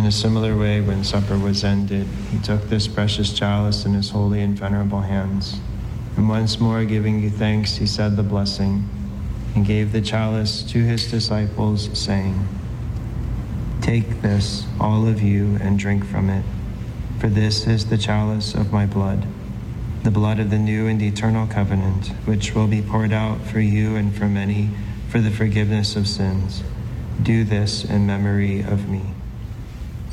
a similar way, when supper was ended, he took this precious chalice in his holy and venerable hands, and once more giving you thanks, he said the blessing, and gave the chalice to his disciples, saying, "Take this, all of you, and drink from it, for this is the chalice of my blood, the blood of the new and eternal covenant, which will be poured out for you and for many for the forgiveness of sins. Do this in memory of me."